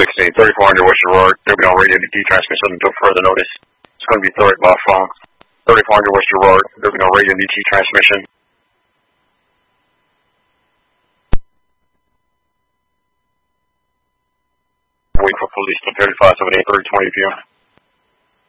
16, 3400 West Gerard. There'll be no radio DT transmission until further notice. It's going to be third by phone. 3400 West Gerard. There'll be no radio DT transmission. Wait for police to 3578 3020 p.m.